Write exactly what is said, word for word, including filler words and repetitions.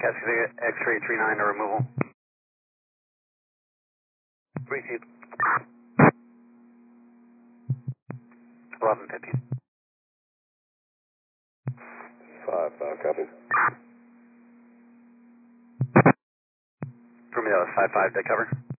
Cascade X-ray three nine to removal. Received. eleven fifteen. five five, copy. Romeo five five, deck cover.